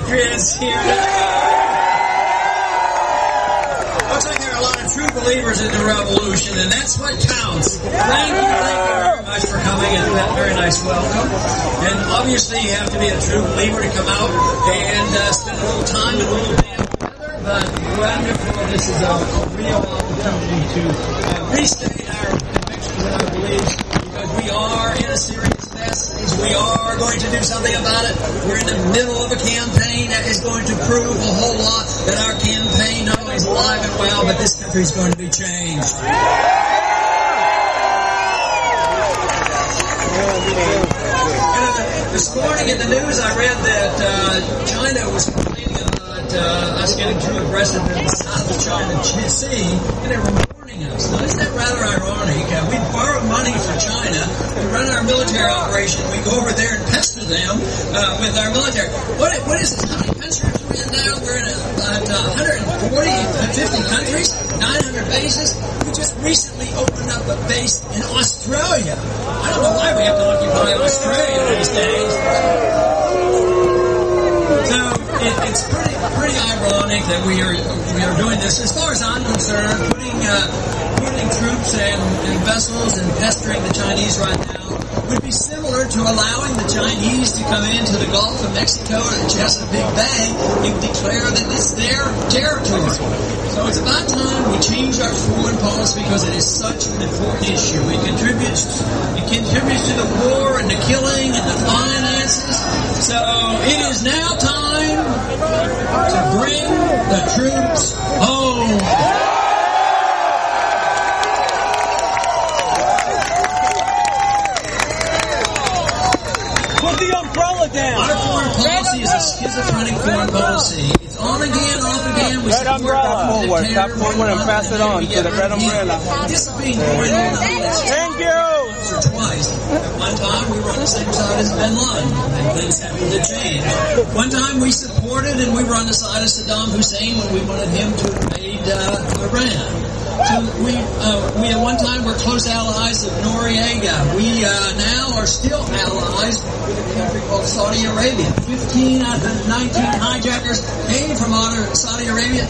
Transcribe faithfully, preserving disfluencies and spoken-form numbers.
Chris here. Looks like there are a lot of true believers in the revolution, and that's what counts. Thank you, thank you very much for coming, and that very nice welcome. And obviously, you have to be a true believer to come out and uh, spend a little time and a little band together. But wonderful, this is a, a real opportunity to uh, restate our convictions and our beliefs, because we are in a serious mess. We are going to do something about it. We're in the middle of a campaign that is going to prove a whole lot that our campaign not only is alive and well, but this country is going to be changed. This morning in the news, I read that uh, China was complaining about uh, us getting too aggressive in the South China Sea, and they were warning us. Now, isn't that rather ironic? Uh, we borrow money from China, we run our military operation, we go over there and pester them uh, with our military. What, what is this? How many countries are we in now? We're in about uh, one hundred forty, fifty countries, nine hundred bases. We just recently opened up a base in Australia. I don't know why we have to occupy Australia these days. So it, it's pretty pretty ironic that we are we are doing this. As far as I'm concerned, putting uh, putting troops and, and vessels and pestering the Chinese right now would be similar to allowing the Chinese to come into the Gulf of Mexico or the Chesapeake Bay and declare that it's their territory. So it's about time we change our foreign policy, because it is such an important issue. It contributes, it contributes to the war and the killing and the finances. So it is now time to bring the troops home. Down. Our foreign policy is a schizophrenic foreign policy. It's on again, off again. We red umbrella. Forward, stop forward and pass it on to the red umbrella. This has been going on. Thank you. Once or twice. At one time, we were on the same side as Bin Laden, and things happened to change. One time, we supported and we were on the side of Saddam Hussein when we wanted him to invade uh, Iran. So we, uh, we at one time were close allies of Noriega. We uh, now are still allies with a country called Saudi Arabia. fifteen out of the nineteen hijackers came from Saudi Arabia.